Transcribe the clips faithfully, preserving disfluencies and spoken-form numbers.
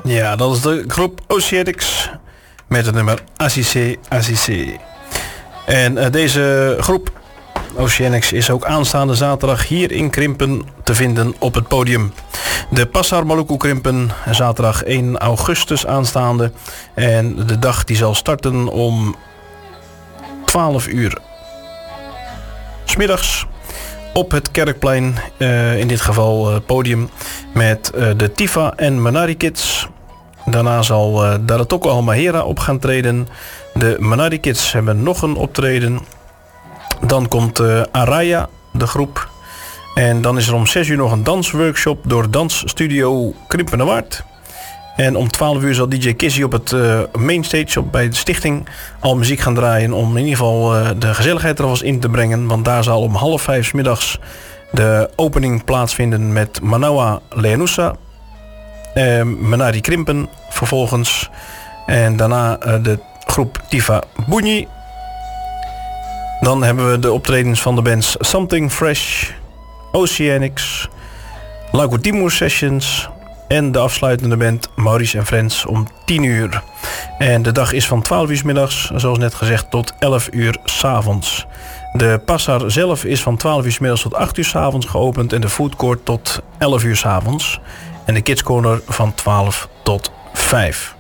Ja, dat is de groep Oceanics met het nummer Assise Assise. En uh, deze groep Oceanics is ook aanstaande zaterdag hier in Krimpen te vinden op het podium. De Pasar Maluku Krimpen, zaterdag één augustus aanstaande. En de dag die zal starten om twaalf uur 's middags op het Kerkplein, uh, in dit geval uh, podium, met uh, de Tifa en Manari Kids. Daarna zal uh, Daratoko Almahera op gaan treden. De Manari Kids hebben nog een optreden. Dan komt uh, Araya, de groep. En dan is er om zes uur nog een dansworkshop door Dansstudio Krimpenerwaard. En om twaalf uur zal D J Kizzy op het uh, mainstage op, bij de stichting al muziek gaan draaien. Om in ieder geval uh, de gezelligheid er alvast in te brengen. Want daar zal om half vijf 's middags de opening plaatsvinden met Manawa Leanusa. Uh, Manari Krimpen vervolgens. En daarna uh, de groep Tifa Bunyi. Dan hebben we de optredens van de bands Something Fresh, Oceanics, Lago Timur Sessions en de afsluitende band Maurice en Friends om tien uur. En de dag is van twaalf uur 's middags, zoals net gezegd, tot elf uur 's avonds. De Passar zelf is van twaalf uur 's middags tot acht uur 's avonds geopend en de foodcourt tot elf uur 's avonds. En de Kids Corner van twaalf tot vijf.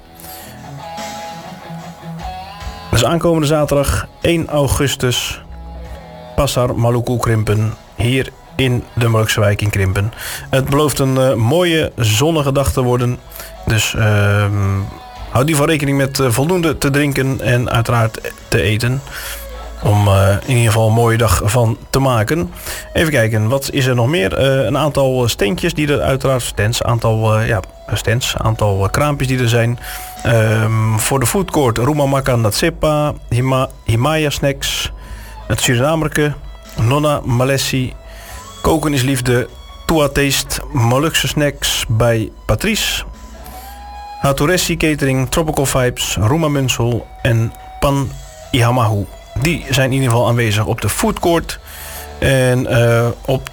Dus aankomende zaterdag één augustus, Pasar Maluku Krimpen, hier in de Molukse wijk in Krimpen. Het belooft een uh, mooie zonnige dag te worden. Dus uh, houd die van rekening met uh, voldoende te drinken en uiteraard te eten. Om uh, in ieder geval een mooie dag van te maken. Even kijken, wat is er nog meer? Uh, een aantal steentjes die er uiteraard... Stands, aantal, uh, ja, stands, aantal uh, kraampjes die er zijn. Um, voor de foodcourt Ruma Maka Natsepa, Hima, Himaya Snacks, het Surinamerke, Nonna Malessi, Koken is Liefde, Tua Taste, Molukse Snacks bij Patrice, Haturessi Catering, Tropical Vibes, Ruma Munsel en Pan Ihamahu. Die zijn in ieder geval aanwezig op de foodcourt. En uh, op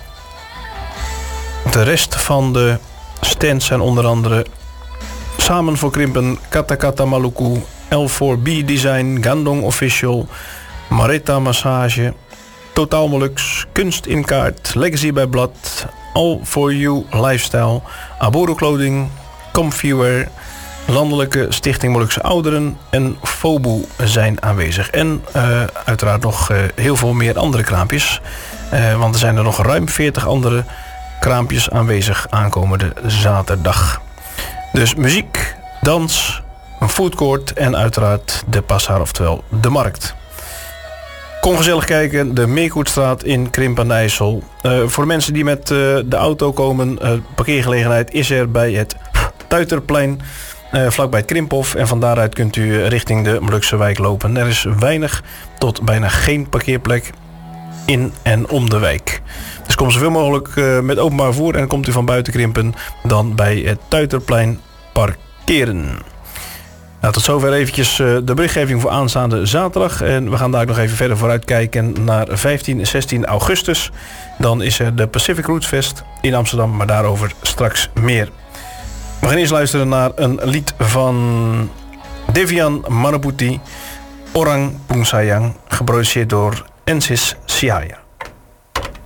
de rest van de stands zijn onder andere Samen voor Krimpen, Kata Kata Maluku, L vier B Design, Gandong Official, Mareta Massage, Totaal Molux, Kunst in Kaart, Legacy bij Blad, All for You Lifestyle, Aboro Clothing, Comfyware, Landelijke Stichting Molukse Ouderen en Fobu zijn aanwezig. En uh, uiteraard nog uh, heel veel meer andere kraampjes. Uh, want er zijn er nog ruim veertig andere kraampjes aanwezig aankomende zaterdag. Dus muziek, dans, een foodcourt en uiteraard de Passar, oftewel de markt. Kom gezellig kijken, de Meerkoetstraat in Krimpen aan de IJssel. Uh, voor de mensen die met uh, de auto komen, uh, parkeergelegenheid is er bij het Tuiterplein. Uh, vlakbij het Krimphof en van daaruit kunt u richting de Molukse wijk lopen. Er is weinig tot bijna geen parkeerplek in en om de wijk. Dus kom zoveel mogelijk uh, met openbaar vervoer en komt u van buiten Krimpen dan bij het Tuiterplein parkeren. Nou, tot zover eventjes uh, de berichtgeving voor aanstaande zaterdag. En we gaan daar nog even verder vooruit kijken naar vijftien en zestien augustus. Dan is er de Pacific Roots Fest in Amsterdam, maar daarover straks meer. We gaan eerst luisteren naar een lied van Devian Manaputi, Orang Pungsayang, geproduceerd door Ensis Siaya.